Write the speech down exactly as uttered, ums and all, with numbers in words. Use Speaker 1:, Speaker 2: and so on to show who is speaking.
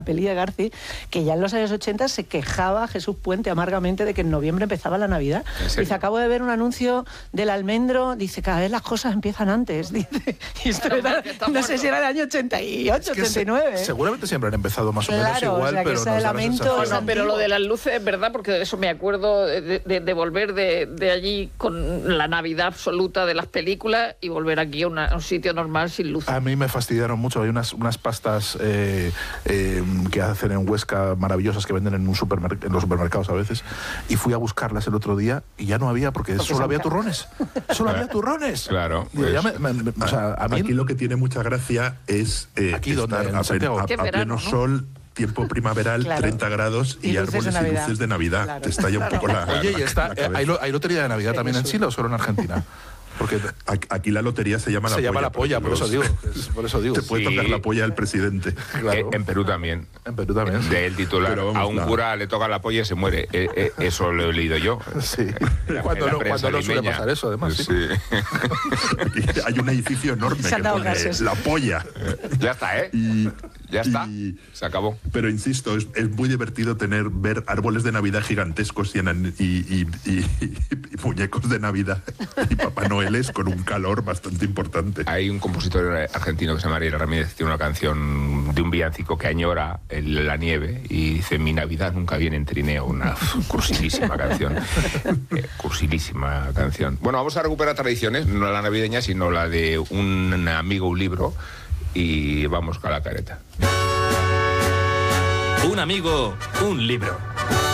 Speaker 1: peli de Garci, que ya en los años ochenta se quejaba Jesús Puente amargamente de que en noviembre empezaba la Navidad. Dice, acabo de ver un anuncio del almendro, dice, cada vez las cosas empiezan antes. Dice, y esto era, no sé si era el año ochenta y ocho, es que ochenta y nueve.
Speaker 2: Se, seguramente siempre han empezado más o menos
Speaker 1: claro,
Speaker 2: igual,
Speaker 1: o sea, que
Speaker 2: pero
Speaker 1: ese
Speaker 2: no
Speaker 1: lamento
Speaker 3: no, pero lo de las luces es verdad, porque de eso me acuerdo de, de, de volver de, de allí con la Navidad absoluta de las películas y volver aquí a, una, a un sitio normal sin luces.
Speaker 2: A mí me fastidiaron mucho. Hay unas, unas pastas eh, eh, que hacen en Huesca maravillosas que venden en, un supermerc en los supermercados a veces, y fui a buscarlas el otro día y ya no había, porque, porque solo había turrones. Solo había turrones.
Speaker 4: Claro.
Speaker 2: Pues, ya me, me, me, o sea, a mí
Speaker 5: aquí lo que tiene mucha gracia es eh,
Speaker 2: aquí
Speaker 5: estar
Speaker 2: donde,
Speaker 5: a, a, a, a pleno
Speaker 3: verano, ¿no?
Speaker 5: sol, tiempo primaveral, claro. treinta grados y, y árboles y luces de Navidad.
Speaker 1: Claro.
Speaker 5: Te estalla un poco la.
Speaker 2: Oye, y está, la ¿hay, ¿hay lotería de Navidad también en Chile o solo en Argentina? Porque
Speaker 5: aquí la lotería se llama
Speaker 2: se
Speaker 5: la
Speaker 2: llama
Speaker 5: polla.
Speaker 2: la polla, por eso digo. Por eso digo.
Speaker 5: Te puede sí. tocar la polla al presidente.
Speaker 4: Claro. En Perú también.
Speaker 2: En Perú también.
Speaker 4: Del titular, vamos, a un no. cura le toca la polla y se muere. Eh, eh, eso lo he leído yo.
Speaker 2: Sí. La, cuando no, cuando no suele pasar eso, además. Sí.
Speaker 5: Sí. Hay un edificio enorme que pone la polla.
Speaker 4: Ya está, ¿eh?
Speaker 5: Y,
Speaker 4: ya está.
Speaker 5: Y,
Speaker 4: se acabó.
Speaker 5: Pero insisto, es, es muy divertido tener ver árboles de Navidad gigantescos y, y, y, y, y muñecos de Navidad y Papá Noeles con un calor bastante importante.
Speaker 4: Hay un compositor argentino que se llama Ariel Ramírez, que tiene una canción de un villancico que añora el, la nieve y dice, mi Navidad nunca viene en trineo, una cursilísima canción. Eh, cursilísima canción. Bueno, vamos a recuperar tradiciones, no la navideña, sino la de un amigo, un libro, y vamos con la careta.
Speaker 6: Un amigo, un libro.